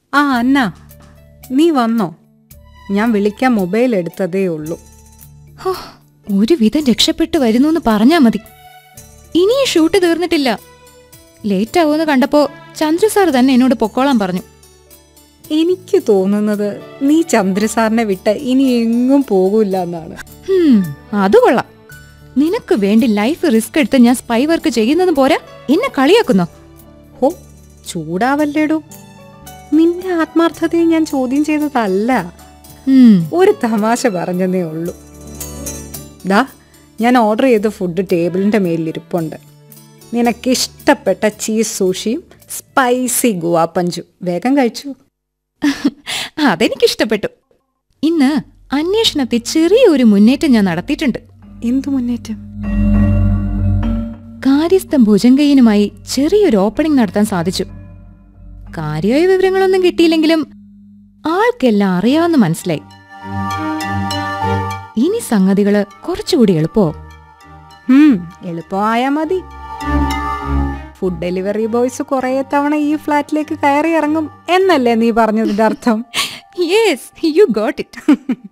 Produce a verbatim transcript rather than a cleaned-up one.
ആ അന്ന, നീ വന്നോ? ഞാൻ വിളിക്കാൻ മൊബൈൽ എടുത്തതേ ഉള്ളൂ. ഒരു വിധം രക്ഷപ്പെട്ടു വരുന്നു പറഞ്ഞാ മതി. ഇനിയും ഷൂട്ട് തീർന്നിട്ടില്ല. ലേറ്റ് ആവുമെന്ന് കണ്ടപ്പോ ചന്ദ്ര സാർ തന്നെ എന്നോട് പൊക്കോളാൻ പറഞ്ഞു. എനിക്ക് തോന്നുന്നത് നീ ചന്ദ്രസാറിനെ വിട്ട് ഇനി എങ്ങും പോകൂല്ല എന്നാണ്. അത് കൊള്ളാം. നിനക്ക് വേണ്ടി ലൈഫ് റിസ്ക് എടുത്ത് ഞാൻ സ്പൈ വർക്ക് ചെയ്യുന്നതും പോരാ, എന്നെ കളിയാക്കുന്നോ? ഹോ, ചൂടാവല്ലേടോ. നിന്റെ ആത്മാർത്ഥതയെ ഞാൻ ചോദ്യം ചെയ്തതല്ല, ഒരു തമാശ പറഞ്ഞതേ ഉള്ളൂ. ദാ, ഞാൻ ഓർഡർ ചെയ്ത ഫുഡ് ടേബിളിന്റെ മേലിരിപ്പുണ്ട്. നിനക്കിഷ്ടപ്പെട്ട ചീസ് സൂഷിയും സ്പൈസി ഗുവാപ്പഞ്ചും. വേഗം കഴിച്ചു. അതെനിക്കിഷ്ടപ്പെട്ടു. ഇന്ന് അന്വേഷണത്തിൽ ചെറിയൊരു മുന്നേറ്റം ഞാൻ നടത്തിയിട്ടുണ്ട്. എന്തു മുന്നേറ്റം? കാര്യസ്ഥം ഭുജങ്കയ്യനുമായി ചെറിയൊരു ഓപ്പണിംഗ് നടത്താൻ സാധിച്ചു. കാര്യമായ വിവരങ്ങളൊന്നും കിട്ടിയില്ലെങ്കിലും ആൾക്കെല്ലാം അറിയാമെന്ന് മനസ്സിലായി. ഇനി സംഗതികള് കുറച്ചുകൂടി എളുപ്പമാവും. എളുപ്പമായാ മതി. ഫുഡ് ഡെലിവറി ബോയ്സ് കുറെ തവണ ഈ ഫ്ലാറ്റിലേക്ക് കയറി ഇറങ്ങും എന്നല്ലേ നീ പറഞ്ഞതിന്റെ അർത്ഥം? Yes, you got it.